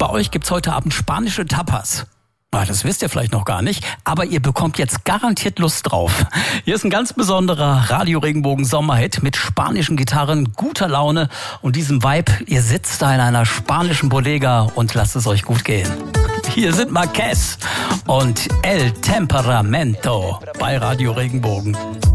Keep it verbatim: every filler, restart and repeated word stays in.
bei euch gibt's heute Abend spanische Tapas. Ah, das wisst ihr vielleicht noch gar nicht, aber ihr bekommt jetzt garantiert Lust drauf. Hier ist ein ganz besonderer Radio Regenbogen Sommerhit mit spanischen Gitarren, guter Laune und diesem Vibe. Ihr sitzt da in einer spanischen Bodega und lasst es euch gut gehen. Hier sind Marquez und El Temperamento bei Radio Regenbogen.